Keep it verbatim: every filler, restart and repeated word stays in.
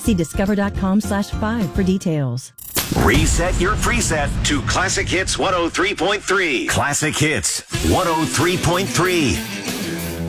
See discover.com slash five for details. Reset your preset to Classic Hits one oh three point three. Classic Hits one oh three point three.